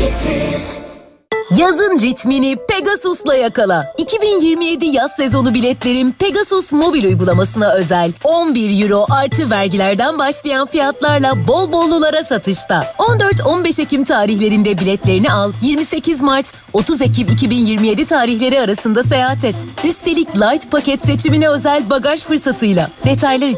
getir. Yazın ritmini Pegasus'la yakala. 2027 yaz sezonu biletlerin Pegasus mobil uygulamasına özel 11 euro artı vergilerden başlayan fiyatlarla bol bollulara satışta. 14-15 Ekim tarihlerinde biletlerini al, 28 Mart 30 Ekim 2027 tarihleri arasında seyahat et. Üstelik Light paket seçimine özel bagaj fırsatıyla. Detaylar